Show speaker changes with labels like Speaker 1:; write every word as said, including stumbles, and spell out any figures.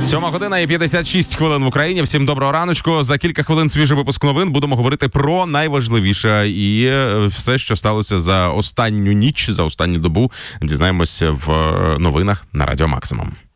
Speaker 1: Сьома година і п'ятдесят шість хвилин в Україні. Всім доброго раночку. За кілька хвилин свіжий випуск новин. Будемо говорити про найважливіше і все, що сталося за останню ніч, за останню добу. Дізнаємося в новинах на Радіо Максимум.